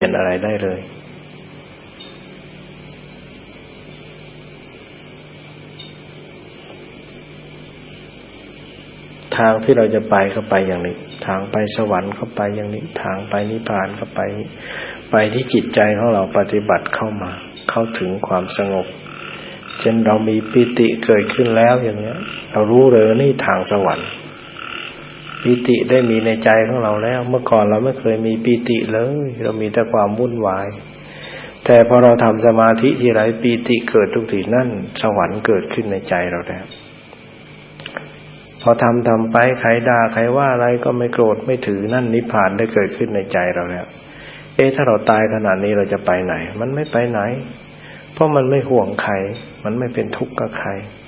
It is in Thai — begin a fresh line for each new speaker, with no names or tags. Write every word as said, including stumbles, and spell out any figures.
เป็นอะไรได้เลยทางที่เราจะไปก็ไปอย่างนี้ทางไปสวรรค์ก็ไปอย่างนี้ทางไปนิพพานก็ไปไปที่จิตใจของเราปฏิบัติเข้ามาเข้าถึงความสงบเช่นเรามีปิติเกิดขึ้นแล้วอย่างเงี้ยเรารู้เลยนี่ทางสวรรค์ปิติได้มีในใจของเราแล้วเมื่อก่อนเราไม่เคยมีปิติเลยเรามีแต่ความวุ่นวายแต่พอเราทำสมาธิทีไรปิติเกิดทุกทีนั่นสวรรค์เกิดขึ้นในใจเราแล้วพอทำทำไปใครด่าใครว่าอะไรก็ไม่โกรธไม่ถือนั่นนิพพานได้เกิดขึ้นในใจเราแล้วเอ๊ะถ้าเราตายขนาดนี้เราจะไปไหนมันไม่ไปไหนเพราะมันไม่ห่วงใครมันไม่เป็นทุกข์กับใคร